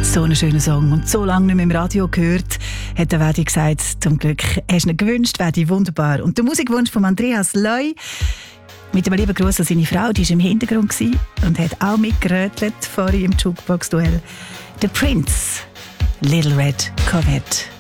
So einen schönen Song und so lange nicht mehr im Radio gehört, hat der Wedi gesagt, zum Glück hast du ihn gewünscht, Wedi, wunderbar. Und der Musikwunsch von Andreas Leu, mit einem lieben Gruß an seine Frau, die war im Hintergrund und hat auch mitgerötelt vorhin im Jukebox-Duell. Der Prince, Little Red Corvette.